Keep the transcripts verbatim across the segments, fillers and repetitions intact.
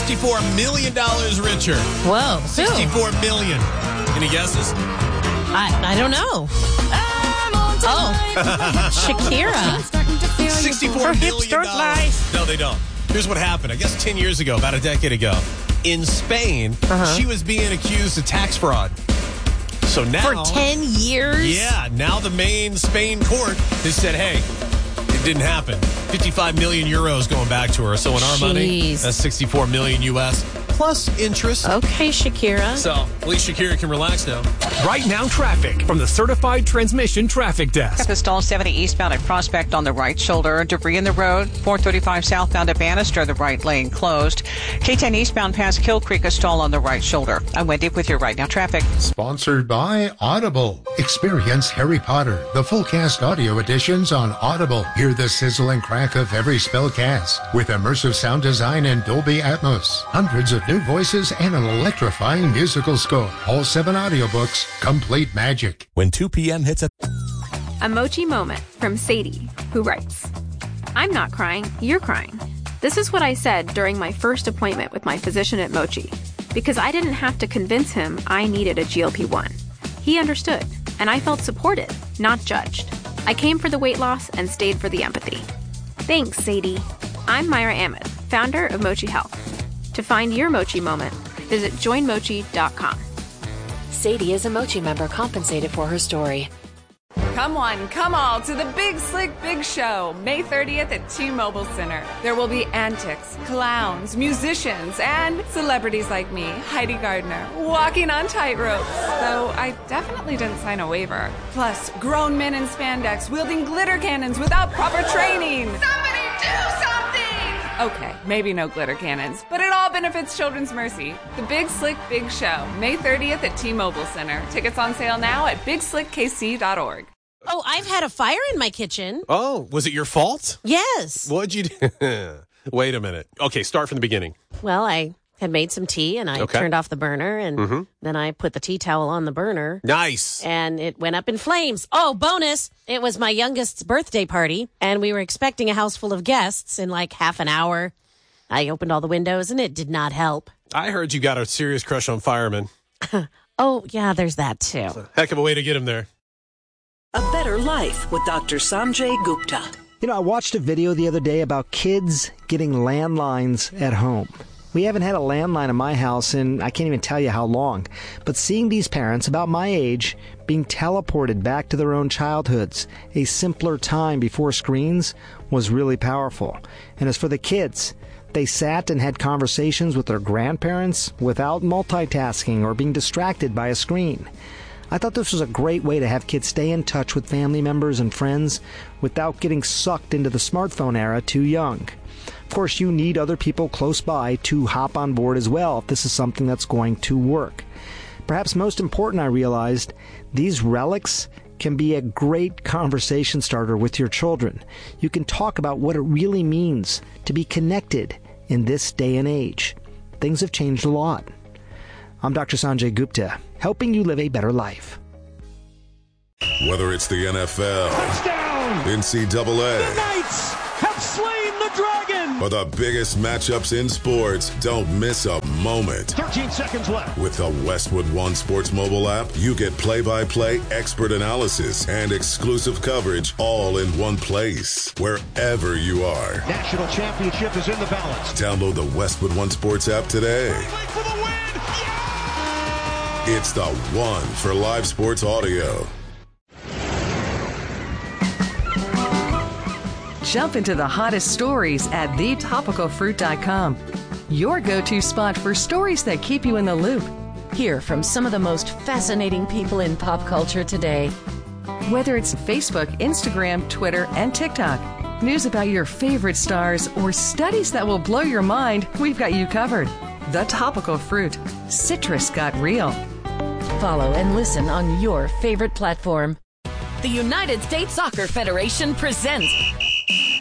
sixty-four million dollars richer. Whoa. sixty-four million dollars. Any guesses? I, I don't know. Oh. Shakira. sixty-four million dollars. No, they don't. Here's what happened. I guess ten years ago, about a decade ago, in Spain, uh-huh. she was being accused of tax fraud. So now... For ten years? Yeah. Now the main Spain court has said, hey, it didn't happen. fifty-five million euros going back to her. So in our Jeez. money, that's sixty-four million U S plus interest. Okay, Shakira. So at least Shakira can relax now. Right now, traffic from the Certified Transmission Traffic Desk. The stall seventy eastbound at Prospect on the right shoulder. Debris in the road. four thirty-five southbound at Bannister, the right lane closed. K ten eastbound past Kill Creek, a stall on the right shoulder. I'm Wendy with your Right Now traffic. Sponsored by Audible. Experience Harry Potter, the full cast audio editions on Audible. Hear the sizzle and crack of every spell cast with immersive sound design and Dolby Atmos. Hundreds of new voices and an electrifying musical score. All seven audiobooks, complete magic. When two p.m. hits a... A Mochi moment from Sadie, who writes, I'm not crying, you're crying. This is what I said during my first appointment with my physician at Mochi, because I didn't have to convince him I needed a G L P one. He understood, and I felt supported, not judged. I came for the weight loss and stayed for the empathy. Thanks, Sadie. I'm Myra Ahmed, founder of Mochi Health. To find your Mochi moment, visit join mochi dot com. Sadie is a Mochi member compensated for her story. Come one, come all to the Big Slick Big Show, May thirtieth at T-Mobile Center. There will be antics, clowns, musicians, and celebrities like me, Heidi Gardner, walking on tightropes. Though I definitely didn't sign a waiver. Plus, grown men in spandex wielding glitter cannons without proper training. Somebody do something! Okay, maybe no glitter cannons, but it all benefits Children's Mercy. The Big Slick Big Show, May thirtieth at T-Mobile Center. Tickets on sale now at big slick k c dot org. Oh, I've had a fire in my kitchen. Oh, was it your fault? Yes. What'd you do? Wait a minute. Okay, start from the beginning. Well, I had made some tea, and I okay. turned off the burner, and mm-hmm. then I put the tea towel on the burner. Nice. And it went up in flames. Oh, bonus. It was my youngest's birthday party, and we were expecting a house full of guests in like half an hour. I opened all the windows, and it did not help. I heard you got a serious crush on firemen. Oh, yeah, there's that, too. It's a heck of a way to get him there. A Better Life with Doctor Sanjay Gupta. You know, I watched a video the other day about kids getting landlines at home. We haven't had a landline in my house in I can't even tell you how long. But seeing these parents about my age being teleported back to their own childhoods, a simpler time before screens, was really powerful. And as for the kids, they sat and had conversations with their grandparents without multitasking or being distracted by a screen. I thought this was a great way to have kids stay in touch with family members and friends without getting sucked into the smartphone era too young. Of course, you need other people close by to hop on board as well if this is something that's going to work. Perhaps most important, I realized, these relics can be a great conversation starter with your children. You can talk about what it really means to be connected in this day and age. Things have changed a lot. I'm Doctor Sanjay Gupta, helping you live a better life. Whether it's the N F L, touchdown, N C double A, the Knights have slain the dragon, or the biggest matchups in sports, don't miss a moment. thirteen seconds left. With the Westwood One Sports mobile app, you get play-by-play expert analysis and exclusive coverage all in one place, wherever you are. National championship is in the balance. Download the Westwood One Sports app today. For the win. Yeah! It's the one for live sports audio. Jump into the hottest stories at the topical fruit dot com. Your go-to spot for stories that keep you in the loop. Hear from some of the most fascinating people in pop culture today. Whether it's Facebook, Instagram, Twitter, and TikTok, news about your favorite stars, or studies that will blow your mind, we've got you covered. The Topical Fruit. Citrus got real. Follow and listen on your favorite platform. The United States Soccer Federation presents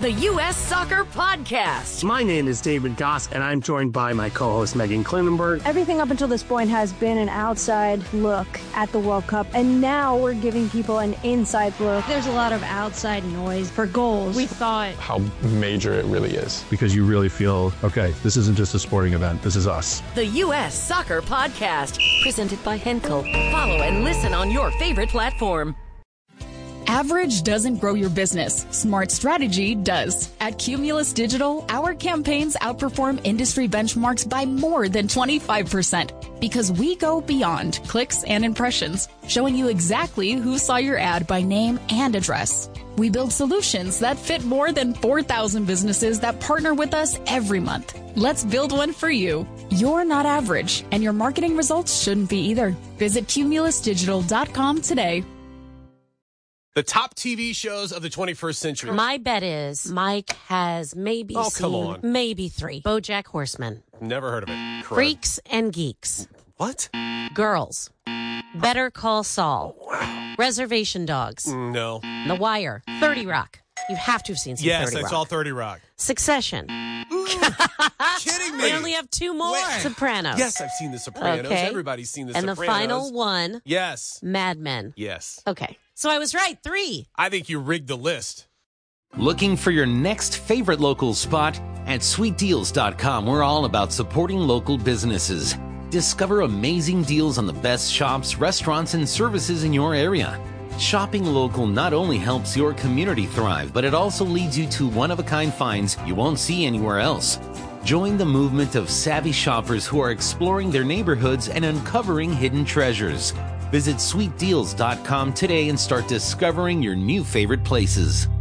the U S Soccer Podcast. My name is David Goss, and I'm joined by my co-host Megan Klinenberg. Everything up until this point has been an outside look at the World Cup, and now we're giving people an inside look. There's a lot of outside noise for goals. We thought how major it really is, because you really feel, okay, this isn't just a sporting event, this is us. The U S Soccer Podcast, presented by Henkel. Follow and listen on your favorite platform. Average doesn't grow your business. Smart strategy does. At Cumulus Digital, our campaigns outperform industry benchmarks by more than twenty-five percent because we go beyond clicks and impressions, showing you exactly who saw your ad by name and address. We build solutions that fit more than four thousand businesses that partner with us every month. Let's build one for you. You're not average, and your marketing results shouldn't be either. Visit cumulus digital dot com today. The top T V shows of the twenty-first century. My bet is Mike has maybe Oh, seen come on. maybe three. BoJack Horseman, Never heard of it. Crud. Freaks and Geeks, What? Girls, Better Call Saul, Reservation Dogs, No. The Wire, thirty Rock. You have to have seen some Yes, thirty that's Rock. all thirty Rock. Succession. Kidding me? We only have two more. Sopranos. Yes, I've seen The Sopranos. Okay. Everybody's seen The and Sopranos. the final one, Yes. Mad Men. Yes. Okay. So I was right. Three. I think you rigged the list. Looking for your next favorite local spot? At sweet deals dot com, we're all about supporting local businesses. Discover amazing deals on the best shops, restaurants, and services in your area. Shopping local not only helps your community thrive, but it also leads you to one-of-a-kind finds you won't see anywhere else. Join the movement of savvy shoppers who are exploring their neighborhoods and uncovering hidden treasures. Visit sweet deals dot com today and start discovering your new favorite places.